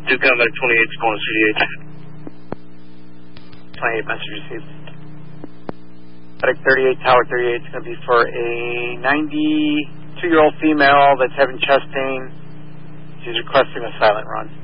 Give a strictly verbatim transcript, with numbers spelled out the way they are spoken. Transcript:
two Combat twenty-eight is going to C D H. twenty-eight message received. Medic thirty-eight, Tower thirty-eight is going to be for a ninety-two-year-old female that's having chest pain. She's requesting a silent run.